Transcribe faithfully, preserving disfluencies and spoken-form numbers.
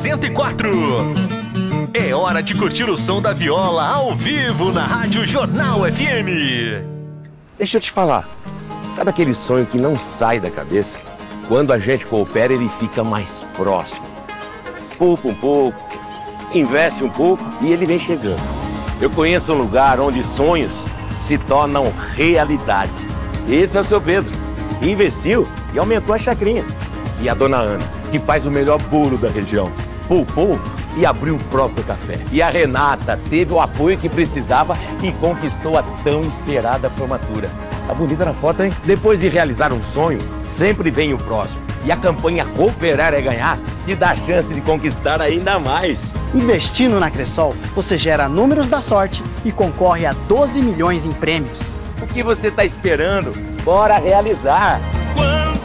cento e quatro. É hora de curtir o som da viola ao vivo na Rádio Jornal F M. Deixa eu te falar, sabe aquele sonho que não sai da cabeça? Quando a gente coopera, ele fica mais próximo. Poupa um pouco, investe um pouco e ele vem chegando. Eu conheço um lugar onde sonhos se tornam realidade. Esse é o seu Pedro. Investiu e aumentou a chacrinha. E a dona Ana, que faz o melhor bolo da região, poupou e abriu o próprio café. E a Renata teve o apoio que precisava e conquistou a tão esperada formatura. Tá bonita na foto, hein? Depois de realizar um sonho, sempre vem o próximo. E a campanha Cooperar é Ganhar te dá a chance de conquistar ainda mais. Investindo na Cressol, você gera números da sorte e concorre a doze milhões em prêmios. O que você está esperando? Bora realizar!